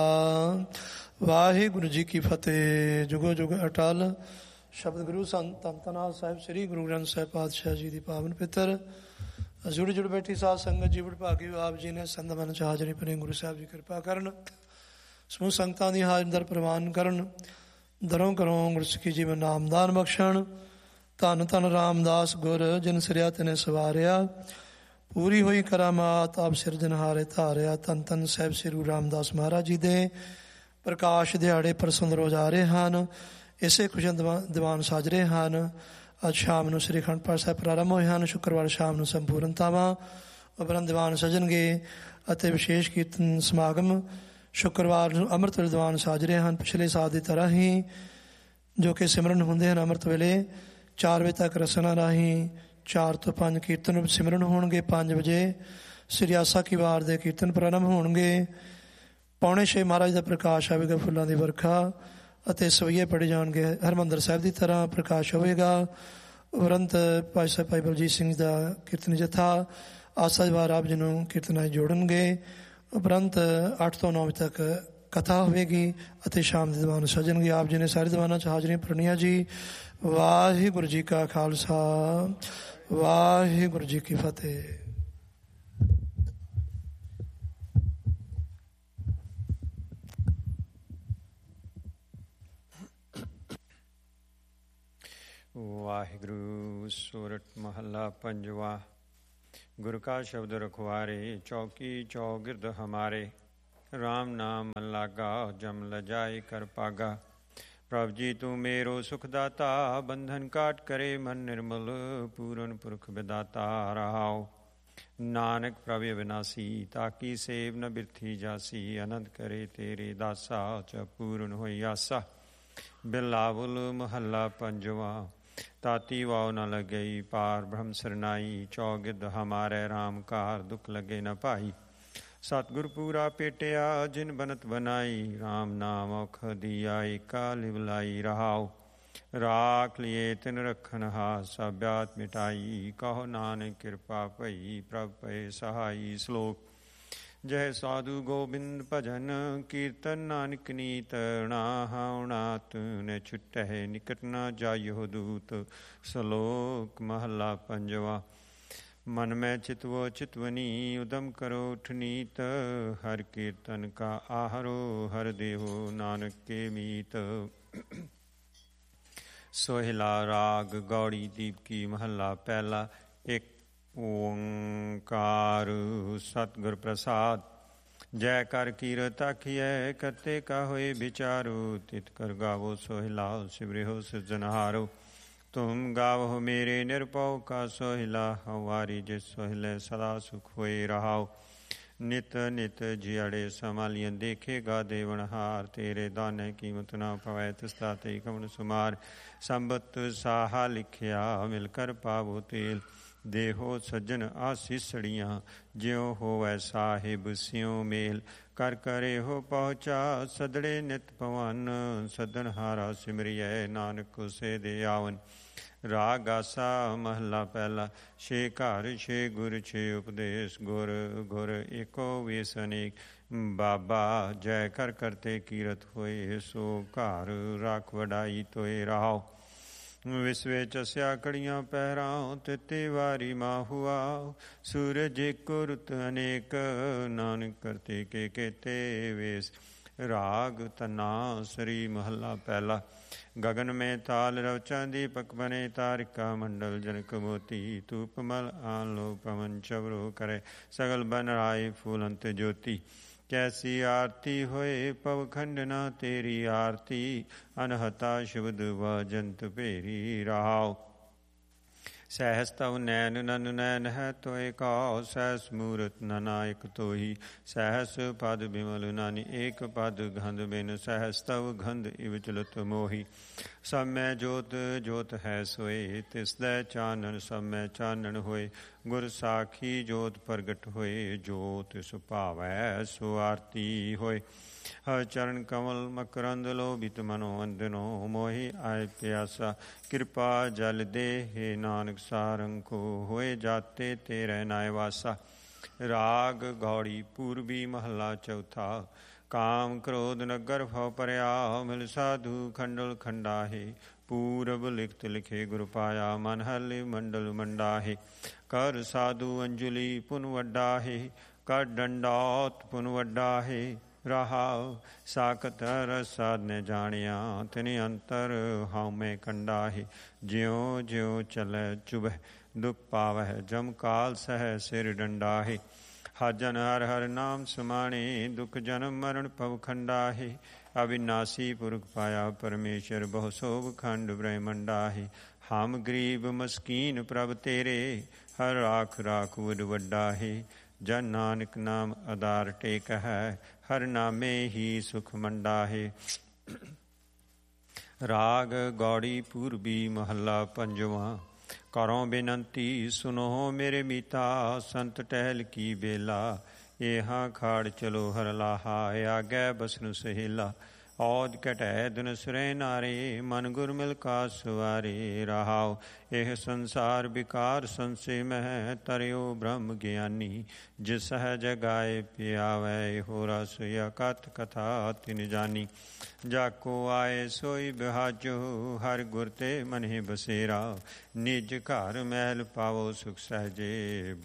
ਵਾਹਿਗੁਰੂ ਜੀ ਕੀ ਫਤਿਹ। ਜੁਗੋ ਜੁਗ ਅਟਲ ਸ਼ਬਦ ਗੁਰੂ ਸੰਤ ਧੰਨ ਧੰਨ ਸਾਹਿਬ ਸ੍ਰੀ ਗੁਰੂ ਗ੍ਰੰਥ ਸਾਹਿਬ ਪਾਤਸ਼ਾਹ ਜੀ ਦੀ ਪਾਵਨ ਪਿੱਤਰ ਜੁੜ ਜੁੜ ਬੈਠੀ ਸਾਧ ਸੰਗਤ ਜੀ ਵਡਭਾਗੀ ਆਪ ਜੀ ਨੇ ਸੰਤ ਮਨ ਚ ਹਾਜ਼ਰੀ ਭਰੇ। ਗੁਰੂ ਸਾਹਿਬ ਜੀ ਕਿਰਪਾ ਕਰਨ, ਸਮੂਹ ਸੰਗਤਾਂ ਦੀ ਹਾਜ਼ਰ ਪ੍ਰਵਾਨ ਕਰਨ, ਦਰੋਂ ਕਰੋਂ ਗੁਰਸਿੱਖੀ ਜੀਵਨ ਨਾਮਦਾਨ ਬਖਸ਼ਣ। ਧੰਨ ਧੰਨ ਰਾਮਦਾਸ ਗੁਰ ਜਿਨ ਸਿਰਿਆ ਤਿਨੇ ਸਵਾਰਿਆ, ਪੂਰੀ ਹੋਈ ਕਰਾਮਾਤ ਆਪ ਸਿਰਜਣਹਾਰੇ ਧਾਰਿਆ। ਧੰਨ ਧੰਨ ਸਾਹਿਬ ਸ੍ਰੀ ਗੁਰੂ ਰਾਮਦਾਸ ਮਹਾਰਾਜ ਜੀ ਦੇ ਪ੍ਰਕਾਸ਼ ਦਿਹਾੜੇ ਪ੍ਰਸੰਨ ਰੋਜ਼ ਆ ਰਹੇ ਹਨ। ਇਸੇ ਖੁਸ਼ੀਆਂ ਦੀਵਾਨ ਸਾਜ ਰਹੇ ਹਨ। ਅੱਜ ਸ਼ਾਮ ਨੂੰ ਸ੍ਰੀ ਅਖੰਡ ਪਾਠ ਸਾਹਿਬ ਪ੍ਰਾਰੰਭ ਹੋਏ ਹਨ। ਸ਼ੁੱਕਰਵਾਰ ਸ਼ਾਮ ਨੂੰ ਸੰਪੂਰਨਤਾਵਾਂ ਉਪਰੰਤ ਦੀਵਾਨ ਸਜਣਗੇ ਅਤੇ ਵਿਸ਼ੇਸ਼ ਕੀਰਤਨ ਸਮਾਗਮ ਸ਼ੁੱਕਰਵਾਰ ਨੂੰ ਅੰਮ੍ਰਿਤ ਵੇਲੇ ਦੀਵਾਨ ਸਾਜ ਰਹੇ ਹਨ। ਪਿਛਲੇ ਸਾਲ ਦੀ ਤਰ੍ਹਾਂ ਹੀ ਜੋ ਕਿ ਸਿਮਰਨ ਹੁੰਦੇ ਹਨ ਅੰਮ੍ਰਿਤ ਵੇਲੇ 4 ਵਜੇ ਤੱਕ ਰਸਨਾ ਰਾਹੀਂ 4 ਤੋਂ 5 ਕੀਰਤਨ ਸਿਮਰਨ ਹੋਣਗੇ। 5 ਵਜੇ ਸ੍ਰੀ ਆਸਾ ਕੀ ਵਾਰ ਦੇ ਕੀਰਤਨ ਪ੍ਰਾਰੰਭ ਹੋਣਗੇ। 5:45 ਮਹਾਰਾਜ ਦਾ ਪ੍ਰਕਾਸ਼ ਆਵੇਗਾ, ਫੁੱਲਾਂ ਦੀ ਵਰਖਾ ਅਤੇ ਸਵਈਏ ਪੜ੍ਹੇ ਜਾਣਗੇ। ਹਰਿਮੰਦਰ ਸਾਹਿਬ ਦੀ ਤਰ੍ਹਾਂ ਪ੍ਰਕਾਸ਼ ਹੋਵੇਗਾ। ਉਪਰੰਤ ਭਾਈ ਸਾਹਿਬ ਭਾਈ ਬਲਜੀਤ ਸਿੰਘ ਦਾ ਕੀਰਤਨ ਜਥਾ ਆਸਾ ਦੀ ਵਾਰ ਆਪ ਜੀ ਨੂੰ ਕੀਰਤਨਾਂ ਜੋੜਨਗੇ। ਉਪਰੰਤ 8 ਤੋਂ 9 ਵਜੇ ਤੱਕ ਕਥਾ ਹੋਵੇਗੀ ਅਤੇ ਸ਼ਾਮ ਦੇ ਦੀਵਾਨ ਸਜਣਗੇ। ਆਪ ਜੀ ਨੇ ਸਾਰੇ ਦੀਵਾਨਾਂ 'ਚ ਹਾਜ਼ਰੀਆਂ ਭਰਨੀਆਂ ਜੀ। ਵਾਹਿਗੁਰੂ ਜੀ ਕਾ ਖਾਲਸਾ, ਵਾਹਿਗੁਰੂ ਜੀ ਕੀ ਫਤਿਹ। ਵਾਹਿਗੁਰੂ। ਸੂਰਤ ਮਹੱਲਾ ਪੰਜਵਾ। ਗੁਰ ਕਾ ਸ਼ਬਦ ਰਖਵਾਰੇ, ਚੌਕੀ ਚੌਗਿਰਦ ਹਮਾਰੇ। ਰਾਮ ਨਾਮ ਮਨ ਲਾਗਾ, ਜਮ ਲਜਾਏ ਕਰ ਪਾਗਾ। ਪ੍ਰਭ ਜੀ ਤੂੰ ਮੇਰੋ ਸੁਖ ਦਾਤਾ, ਬੰਧਨ ਕਾਟ ਕਰੇ ਮਨ ਨਿਰਮਲ। ਪੂਰਨ ਪੁਰਖ ਵਿਦਾਤਾ ਰਹਾਉ। ਨਾਨਕ ਪ੍ਰਭ ਅਵਿਨਾਸੀ, ਤਾਕੀ ਸੇਵ ਨ ਬਿਰਥੀ ਜਾਸੀ। ਅਨੰਦ ਕਰੇ ਤੇਰੇ ਦਾਸਾ, ਚ ਪੂਰਨ ਹੋਈ ਆਸਾ। ਬਿਲਾਵਲ ਮਹੱਲਾ ਪੰਜਵਾ। ਤਾਤੀ ਵਾਉ ਨ ਲਗਈ, ਪਾਰ ਬ੍ਰਹਮ ਸਰਨਾਈ। ਚੌਗਿਰਦ ਹਮਾਰੇ ਰਾਮ ਕਾਰ, ਦੁਖ ਲਗੇ ਨ ਭਾਈ। ਸਤਿਗੁਰ ਪੂਰਾ ਪੇਟਿਆ, ਜਿਨ ਬਨਤ ਬਨਾਈ। ਰਾਮ ਨਾਮ ਔਖ ਦੀਆ, ਏਕਾ ਲਿਵਲਾਈ ਰਹਾਉ। ਰਾਖ ਲਿਏ ਤਿਨ ਰਖਨ ਹਾਸ, ਸਭਿਆਤ ਮਿਟਾਈ। ਕਹੋ ਨਾਨਕ ਕਿਰਪਾ ਭਈ, ਪ੍ਰਭ ਪਏ ਸਹਾਈ। ਸ਼ਲੋਕ। ਜੈ ਸਾਧੂ ਗੋਬਿੰਦ ਭਜਨ, ਕੀਰਤਨ ਨਾਨਕ ਨੀਤ। ਨਾਹਉ ਨੇ ਛੁਟਹਿ, ਨਿਕਟ ਨ ਜਾਇਓ ਦੂਤ। ਸ਼ਲੋਕ ਮਹੱਲਾ ਪੰਜਵਾ। ਮਨ ਮੈਂ ਚਿਤਵੋ ਚਿਤਵਨੀ, ਉਦਮ ਕਰੋ ਉਠਨੀਤ। ਹਰ ਕੀਰਤਨ ਕਾ ਆਹਰੋ, ਹਰ ਦੇਹੋ ਨਾਨਕ ਕੇ ਮੀਤ। ਸੋਹਿਲਾ ਰਾਗ ਗੌੜੀ ਦੀਪਕੀ ਮਹੱਲਾ ਪਹਿਲਾ। ਇੱਕ ਓੰਕਾਰ ਸਤਿਗੁਰ ਪ੍ਰਸਾਦ। ਜੈ ਕਰ ਕੀਰਤ ਆਖੀਐ, ਕਰਤੇ ਕਾ ਹੋਏ ਵਿਚਾਰੋ। ਤਿਤ ਕਰ ਗਾਵੋ ਸੋਹਿਲਾ, ਸਿਵਰਿਓ ਸਿਰਜਨਹਾਰੋ। ਤੁਮ ਗਾਵੋ ਮੇਰੇ ਨਿਰਭਉ ਕਾ ਸੋਹਿਲਾ। ਹਵਾਰੀ ਜਿਸ ਸੋਹਿਲੇ ਸਦਾ ਸੁਖ ਹੋਏ ਰਹਾਉ। ਨਿਤ ਨਿਤ ਜਿਅੜੇ ਸੰਭਾਲੀਆਂ, ਦੇਖੇਗਾ ਦੇਵਨਹਾਰ। ਤੇਰੇ ਦਾਨੇ ਕੀਮਤ ਨਾ ਪਵੈ, ਤਿਸ ਦਾਤੇ ਕਵਣ ਸੁਮਾਰ। ਸੰਬਤ ਸਾਹਾ ਲਿਖਿਆ, ਮਿਲ ਕਰ ਪਾਵੋ ਤੇਲ। ਦੇਹੋ ਸੱਜਣ ਆਸੀਸੜੀਆਂ, ਜਿਉ ਹੋਵੈ ਸਾਹਿਬ ਸਿਉ ਮੇਲ। ਕਰ ਕਰੇ ਹੋ ਪਹੁੰਚਾ, ਸਦੜੇ ਨਿਤ ਪਵਨ। ਸੱਦਣਹਾਰਾ ਸਿਮਰਿਐ, ਨਾਨਕ ਉਸੇ ਦੇ ਆਵਨ। ਰਾਗ ਆਸਾ ਮਹੱਲਾ ਪਹਿਲਾ। ਛੇ ਘਰ ਛੇ ਗੁਰ ਛੇ ਉਪਦੇਸ਼। ਗੁਰ ਗੁਰ ਏਕੋ ਵੇਸ ਅਨੇਕ। ਬਾਬਾ ਜੈ ਕਰ ਕਰਤੇ ਕੀਰਤ ਹੋਏ। ਸੋ ਘਰ ਰਾਖ ਵਡਾਈ ਤੋਏ ਰਹਾਉ। ਵਿਸਵੇ ਚਸਿਆ ਕੜੀਆਂ ਪਹਿਰਾਂ, ਤਿਤੇ ਵਾਰੀ ਮਾਹੁਆ। ਸੂਰਜ ਏਕੋ ਰੁੱਤ ਅਨੇਕ, ਨਾਨਕ ਕਰਤੇ ਕੇ ਕੇਤੇ ਵੇਸ। ਰਾਗ ਧਨਾ ਸ੍ਰੀ ਮਹੱਲਾ ਪਹਿਲਾ। ਗਗਨ ਮੈਂ ਤਾਲ ਰਵਚਾਂ, ਦੀਪਕ ਬਨੇ ਤਾਰਿਕਾ ਮੰਡਲ। ਜਨਕ ਮੋਤੀ ਧੂਪ ਮਲ ਆਲੋ, ਪਵਨ ਚਵਰੋ ਕਰੇ। ਸਗਲ ਬਨ ਰਾਏ ਫੂਲੰਤ ਜੋਤੀ। ਕੈਸੀ ਆਰਤੀ ਹੋਏ, ਪਵਖੰਡ ਨਾ ਤੇਰੀ ਆਰਤੀ। ਅਨਹਤਾ ਸ਼ਬਦ ਵਾਜੰਤ ਭੇਰੀ ਰਹਾਉ। ਸਹਿਸ ਤਵ ਨੈਨ ਨਨ ਨੈਨ ਹੈ ਤੋਏ ਕਉ। ਸਹਿਸ ਮੂਰਤ ਨਨਾਇਕ ਤੋਹੀ। ਸਹਿਸ ਪਦ ਬਿਮਲ ਨਾਨੀ, ਏਕ ਪਦ ਗੰਧ ਬਿਨ। ਸਹਿਸ ਤਵ ਗੰਧ ਇਵ ਚਲਤ ਮੋਹੀ। ਸਭ ਮੈਂ ਜੋਤ ਜੋਤ ਹੈ ਸੋਏ, ਤਿਸ ਦੈ ਚਾਨਣ ਸਭ ਮੈਂ ਚਾਨਣ ਹੋਏ। ਗੁਰ ਸਾਖੀ ਜੋਤ ਪ੍ਰਗਟ ਹੋਏ, ਜੋ ਤਿਸ ਭਾਵੈ ਸੋ ਆਰਤੀ ਹੋਏ। ਹਰ ਚਰਨ ਕਮਲ ਮਕਰੰਦ, ਲੋਭਿਤ ਮਨੋ ਅੰਦਨੋ। ਮੋਹਿ ਆਏ ਪਿਆਸਾ, ਕਿਰਪਾ ਜਲ ਦੇ। ਹੇ ਨਾਨਕ ਸਾਰੰਗ ਹੋਏ, ਜਾਤੇ ਤੇਰੇ ਨਾਇ ਵਾਸਾ। ਰਾਗ ਗੌੜੀ ਪੂਰਬੀ ਮਹੱਲਾ ਚੌਥਾ। ਕਾਮ ਕ੍ਰੋਧ ਨਗਰ ਭਉ ਪਰਿਆ, ਮਿਲ ਸਾਧੂ ਖੰਡਲ ਖੰਡਾਹੇ। ਪੂਰਬ ਲਿਖਤ ਲਿਖੇ ਗੁਰ ਪਾਇਆ, ਮਨ ਹਲੇ ਮੰਡਲ ਮੰਡਾਹੇ। ਕਰ ਸਾਧੂ ਅੰਜਲੀ ਪੁਨ ਵੱਡਾਹੇ, ਕਰ ਡੰਡੌਤ ਪੁਨ ਵੱਡਾਹੇ। ਰਹਾਉ ਸਾਖਤ ਰਸਾਦ ਨੇ ਜਾਣਿਆ, ਤਿਨ ਅੰਤਰ ਹਉਮੈ ਕੰਡਾਹੇ। ਜਿਉ ਜਿਉ ਚਲੈ ਚੁਭੈ ਦੁਖ ਪਾਵਹਿ, ਜਮ ਕਾਲ ਸਹਿ ਸਿਰ ਡੰਡਾਹੇ। ਹਾਜਨ ਹਰ ਹਰ ਨਾਮ ਸਮਾਣੇ, ਦੁਖ ਜਨਮ ਮਰਨ ਭਵ ਖੰਡਾਹੇ। ਅਵਿਨਾਸੀ ਪੁਰਖ ਪਾਇਆ ਪਰਮੇਸ਼ਰ, ਬਹੁ ਸੋਭ ਖੰਡ ਬ੍ਰਹਮੰਡਾਹੇ। ਹਮ ਗਰੀਬ ਮਸਕੀਨ ਪ੍ਰਭ ਤੇਰੇ, ਹਰ ਰਾਖ ਰਾਖ ਉਡ ਵੱਡਾਹੇ। ਜਨ ਨਾਨਕ ਨਾਮ ਆਧਾਰ ਟੇਕ ਹੈ, ਹਰ ਨਾਮੇ ਹੀ ਸੁਖ ਮੰਡਾਹੇ। ਰਾਗ ਗੌੜੀ ਪੂਰਬੀ ਮਹੱਲਾ ਪੰਜਵਾਂ। ਕਰੋ ਬੇਨੰਤੀ ਸੁਨੋ ਮੇਰੇ ਮੀਤਾ, ਸੰਤ ਟਹਿਲ ਕੀ ਬੇਲਾ। ਇਹਾਂ ਖਾੜ ਚਲੋ ਹਰ ਲਾਹਾ, ਆਗੈ ਬਸਨੁ ਸਹੇਲਾ। ਔਦ ਘਟੈ ਦਿਨ ਸੁਰੈ ਨਾਰੇ, ਮਨ ਗੁਰ ਮਿਲ ਕਾ ਸਵਾਰੇ। ਰਹਾਉ ਇਹ ਸੰਸਾਰ ਵਿਕਾਰ ਸੰਸੇ ਮਹਿ, ਤਰਿਓ ਬ੍ਰਹਮ ਗਿਆਨੀ। ਜਿਸ ਸਹਿਜ ਗਾਏ ਪਿਆਵੈ, ਹੋ ਰਸ ਅਕਥ ਕਥਾ ਤਿਨ ਜਾਨੀ। ਜਾਕੋ ਆਏ ਸੋਈ ਬਿਹਾਜੋ, ਹਰ ਗੁਰ ਤੇ ਮਨਿ ਬਸੇਰਾ। ਨਿਜ ਘਰ ਮਹਿਲ ਪਾਵੋ ਸੁਖ ਸਹਿਜੇ,